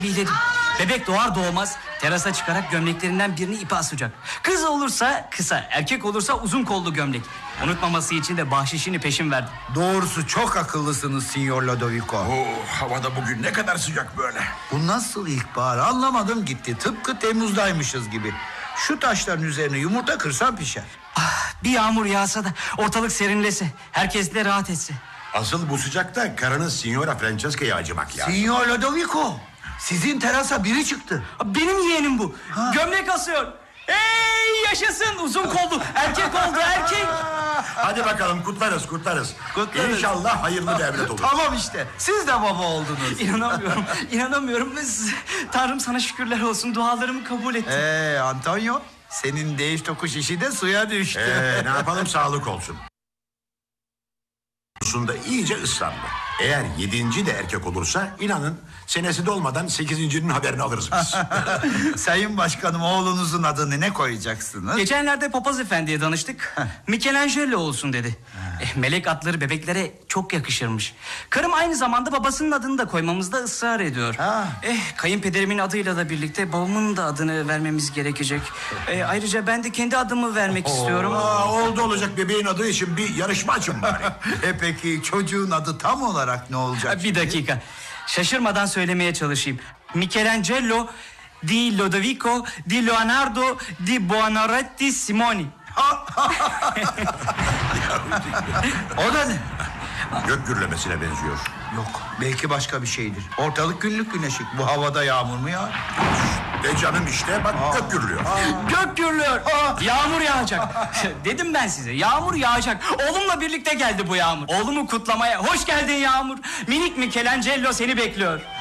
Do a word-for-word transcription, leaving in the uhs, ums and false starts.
dedim. Bebek doğar doğmaz terasa çıkarak gömleklerinden birini ipe asacak. Kız olursa kısa, erkek olursa uzun kollu gömlek. Unutmaması için de bahşişini peşin verdim. Doğrusu çok akıllısınız Signor Lodovico. Oo, havada bugün ne kadar sıcak böyle. Bu nasıl ilkbahar anlamadım gitti. Tıpkı Temmuz'daymışız gibi. Şu taşların üzerine yumurta kırsan pişer. Ah, bir yağmur yağsa da ortalık serinlese, herkes de rahat etse. Asıl bu sıcakta karınız Signora Francesca'ya acımak lazım. Signor Lodovico, sizin terasa biri çıktı. Benim yeğenim bu. Ha. Gömlek asıyor. Hey yaşasın, uzun kollu erkek oldu erkek. Hadi bakalım kutlarız kutlarız. Kutlarız. İnşallah hayırlı bir evlat olur. Tamam işte, siz de baba oldunuz. İnanamıyorum, inanamıyorum. Tanrım sana şükürler olsun, dualarımı kabul etti. Ee Antonio, senin değiş tokuş işi de suya düştü. Ee, ne yapalım sağlık olsun. Konusunda iyice ıslandı. Eğer yedinci de erkek olursa inanın senesi dolmadan sekizincinin haberini alırız biz. Sayın Başkanım, oğlunuzun adını ne koyacaksınız? Geçenlerde papaz efendiye danıştık. Michelangelo olsun dedi. Eh, melek adları bebeklere çok yakışırmış. Karım aynı zamanda babasının adını da koymamızda ısrar ediyor. Ha. Eh, kayınpederimin adıyla da birlikte babamın da adını vermemiz gerekecek. Eh, ayrıca ben de kendi adımı vermek istiyorum. Aa, oldu olacak bebeğin adı için bir yarışma açın bari. E peki çocuğun adı tam olarak ne olacak? Bir dakika. Şaşırmadan söylemeye çalışayım. Michelangelo di Lodovico di Leonardo di Buonarroti Simoni. O da ne? Gök gürlemesine benziyor. Yok, belki başka bir şeydir. Ortalık günlük güneşik. Bu havada yağmur mu yağar? E canım işte bak Aa. gök gürlüyor. Gök gürlüyor. Yağmur yağacak. Dedim ben size, yağmur yağacak. Oğlumla birlikte geldi bu yağmur. Oğlumu kutlamaya. Hoş geldin Yağmur. Minik Michelangelo seni bekliyor.